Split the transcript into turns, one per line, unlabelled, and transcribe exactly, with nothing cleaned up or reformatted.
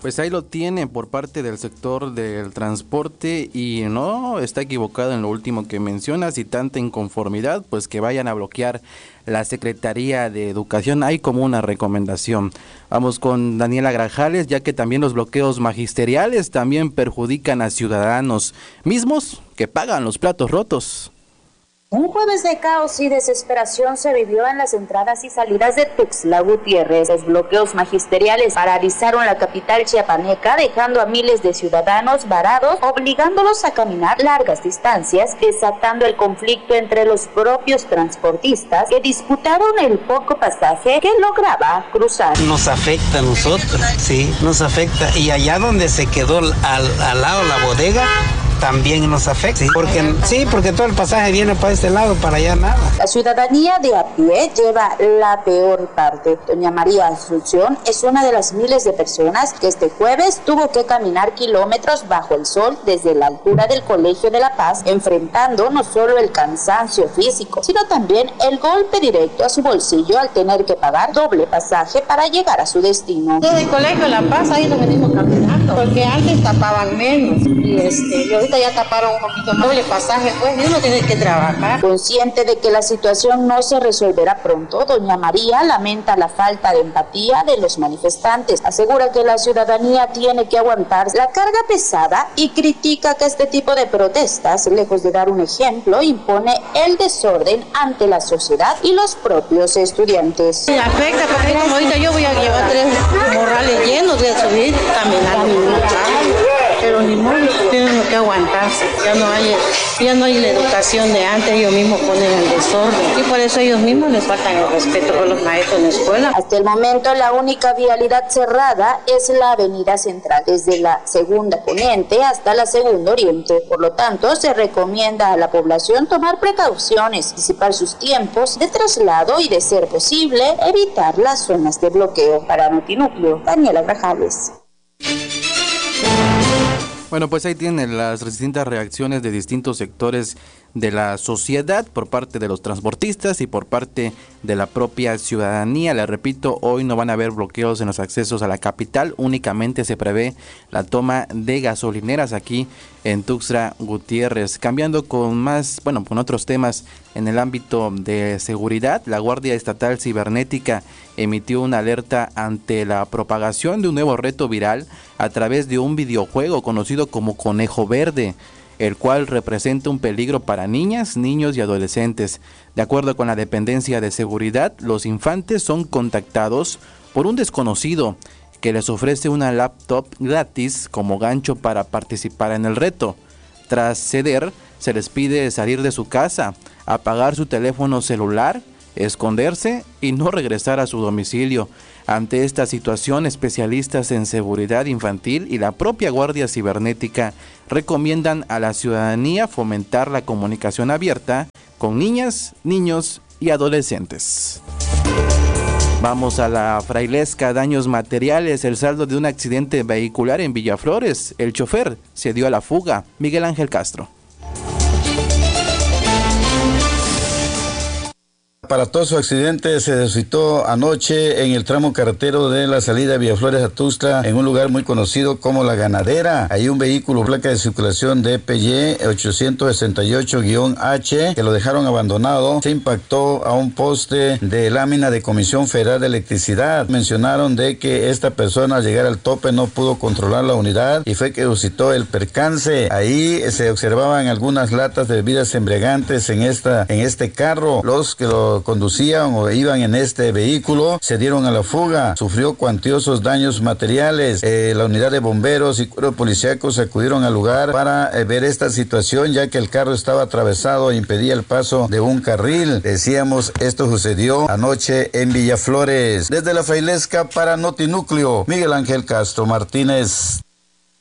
Pues ahí lo tiene por parte del sector del transporte y no está equivocado en lo último que mencionas y tanta inconformidad, pues que vayan a bloquear la Secretaría de Educación. Hay como una recomendación. Vamos con Daniela Grajales, ya que también los bloqueos magisteriales también perjudican a ciudadanos mismos que pagan los platos rotos.
Un jueves de caos y desesperación se vivió en las entradas y salidas de Tuxtla Gutiérrez. Los bloqueos magisteriales paralizaron la capital chiapaneca, dejando a miles de ciudadanos varados, obligándolos a caminar largas distancias, desatando el conflicto entre los propios transportistas que disputaron el poco pasaje que lograba cruzar.
Nos afecta a nosotros, sí, nos afecta. Y allá donde se quedó al, al lado la bodega, también nos afecta, ¿sí? Porque, sí, porque todo el pasaje viene para este lado, para allá nada.
La ciudadanía de a pie lleva la peor parte. Doña María Asunción es una de las miles de personas que este jueves tuvo que caminar kilómetros bajo el sol desde la altura del Colegio de La Paz, enfrentando no solo el cansancio físico, sino también el golpe directo a su bolsillo al tener que pagar doble pasaje para llegar a su destino.
Desde el Colegio de La Paz ahí nos venimos caminando, porque antes tapaban menos y este, y ahorita ya taparon un poquito más. Doble pasaje, pues, y uno tiene que trabajar.
Consciente de que la situación no se resolverá pronto, doña María lamenta la falta de empatía de los manifestantes. Asegura que la ciudadanía tiene que aguantar la carga pesada y critica que este tipo de protestas, lejos de dar un ejemplo, impone el desorden ante la sociedad y los propios estudiantes.
Me afecta porque como ahorita yo voy a llevar tres morrales llenos de subir, caminando. Pero ni modo, tienen que aguantarse. Ya no hay, ya no hay la educación de antes, ellos mismos ponen el desorden. Y por eso ellos mismos les faltan el respeto a los maestros en la escuela.
Hasta el momento la única vialidad cerrada es la avenida central, desde la segunda poniente hasta la segunda oriente. Por lo tanto, se recomienda a la población tomar precauciones, anticipar sus tiempos de traslado y, de ser posible, evitar las zonas de bloqueo. Para Notinúcleo, Daniela Grajales.
Bueno, pues ahí tienen las distintas reacciones de distintos sectores de la sociedad por parte de los transportistas y por parte de la propia ciudadanía. Les repito, hoy no van a haber bloqueos en los accesos a la capital, únicamente se prevé la toma de gasolineras aquí en Tuxtla Gutiérrez. Cambiando con más, bueno, con otros temas en el ámbito de seguridad, la Guardia Estatal Cibernética emitió una alerta ante la propagación de un nuevo reto viral a través de un videojuego conocido como Conejo Verde, el cual representa un peligro para niñas, niños y adolescentes. De acuerdo con la dependencia de seguridad, los infantes son contactados por un desconocido que les ofrece una laptop gratis como gancho para participar en el reto. Tras ceder, se les pide salir de su casa, apagar su teléfono celular, esconderse y no regresar a su domicilio. Ante esta situación, especialistas en seguridad infantil y la propia Guardia Cibernética recomiendan a la ciudadanía fomentar la comunicación abierta con niñas, niños y adolescentes. Vamos a la Frailesca, daños materiales, el saldo de un accidente vehicular en Villaflores. El chofer se dio a la fuga. Miguel Ángel Castro.
Aparatoso accidente se suscitó anoche en el tramo carretero de la salida de Villaflores a Tuxtla, en un lugar muy conocido como La Ganadera. Hay un vehículo placa de circulación de P Y ochocientos sesenta y ocho H que lo dejaron abandonado. Se impactó a un poste de lámina de Comisión Federal de Electricidad. Mencionaron de que esta persona al llegar al tope no pudo controlar la unidad y fue que suscitó el percance. Ahí se observaban algunas latas de bebidas embriagantes en esta en este carro. Los que lo conducían o iban en este vehículo se dieron a la fuga. Sufrió cuantiosos daños materiales. Eh, la unidad de bomberos y cuerpos policíacos acudieron al lugar para eh, ver esta situación, ya que el carro estaba atravesado e impedía el paso de un carril. Decíamos, esto sucedió anoche en Villaflores. Desde la Frailesca para Notinúcleo, Miguel Ángel Castro Martínez.